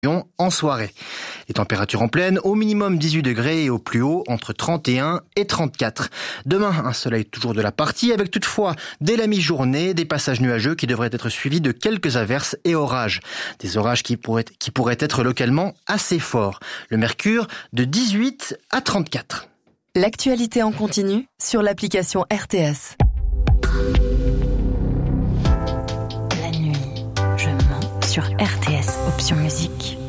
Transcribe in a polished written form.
en soirée. Les températures en pleine, au minimum 18 degrés et au plus haut entre 31 et 34. Demain, un soleil toujours de la partie avec toutefois dès la mi-journée des passages nuageux qui devraient être suivis de quelques averses et orages. Des orages qui pourraient être localement assez forts. Le mercure de 18 à 34. L'actualité en continu sur l'application RTS. La nuit, je mens sur RTS Option Musique.